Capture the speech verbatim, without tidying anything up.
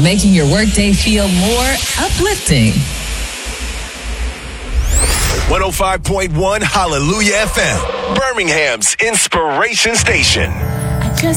making your workday feel more uplifting. one oh five point one Hallelujah F M, Birmingham's inspiration station.